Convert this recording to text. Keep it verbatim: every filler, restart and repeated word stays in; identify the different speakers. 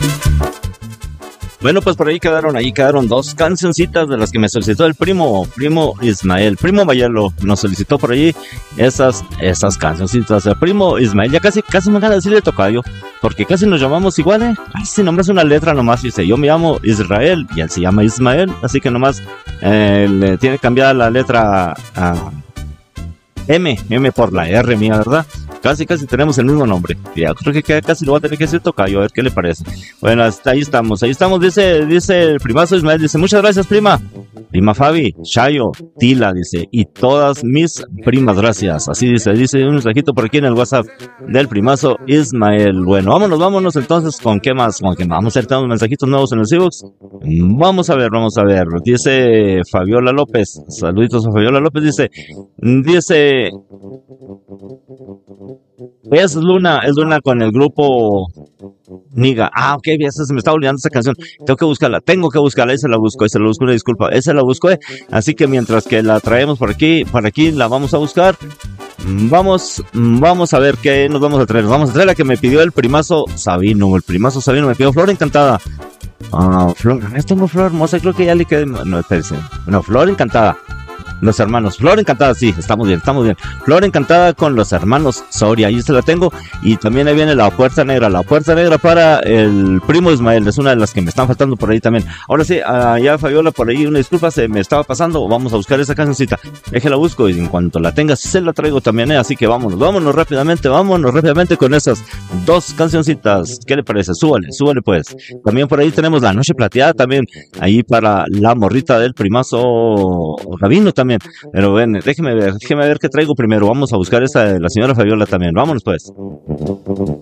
Speaker 1: Bueno, pues por ahí quedaron, ahí quedaron dos cancioncitas de las que me solicitó el primo, primo Ismael, primo Mayelo, nos solicitó por ahí esas, esas cancioncitas. El primo Ismael, ya casi, casi me gana decirle tocayo, porque casi nos llamamos igual, ¿eh? Ay, si nomás una letra nomás, dice, yo me llamo Israel y él se llama Ismael, así que nomás eh, le tiene cambiada la letra a M, M por la R mía, ¿verdad? Casi, casi tenemos el mismo nombre. Ya creo que casi lo va a tener que decir tocayo, a ver qué le parece. Bueno, hasta ahí estamos, ahí estamos, dice, dice el primazo Ismael, dice, muchas gracias, prima. Prima Fabi, Chayo, Tila, dice, y todas mis primas, gracias. Así dice, dice un mensajito por aquí en el WhatsApp del primazo Ismael. Bueno, vámonos, vámonos entonces, ¿con qué más? ¿Con qué más? Vamos a hacer unos mensajitos nuevos en los e-books. Vamos a ver, vamos a ver. Dice Fabiola López, saluditos a Fabiola López, dice, dice... Es Luna, es Luna con el grupo Niga. Ah, ok, ya se me está olvidando esa canción. Tengo que buscarla, tengo que buscarla. Esa la busco, esa la busco, una disculpa. Esa la busco, eh. Así que mientras que la traemos por aquí, por aquí la vamos a buscar. Vamos, vamos a ver qué nos vamos a traer. Vamos a traer la que me pidió el primazo Sabino. El primazo Sabino me pidió Flor Encantada. Ah, Flor, tengo Flor Hermosa, creo que ya le quedé. No, espérense. No, Flor Encantada. Los hermanos, Flor Encantada, sí, estamos bien, estamos bien. Flor Encantada con los hermanos Soria, ahí se la tengo. Y también ahí viene la Puerta Negra, la Puerta Negra para el primo Ismael, es una de las que me están faltando por ahí también. Ahora sí, uh, ya Fabiola, por ahí una disculpa, se me estaba pasando, vamos a buscar esa cancioncita. Déjela busco y en cuanto la tenga, se la traigo también, ¿eh? Así que vámonos, vámonos rápidamente, vámonos rápidamente con esas dos cancioncitas. ¿Qué le parece? Súbale, súbale pues. También por ahí tenemos La Noche Plateada, también ahí para la morrita del primazo Gavino también. Pero ven, déjeme ver, déjeme ver qué traigo primero. Vamos a buscar esa de la señora Fabiola también. Vámonos pues.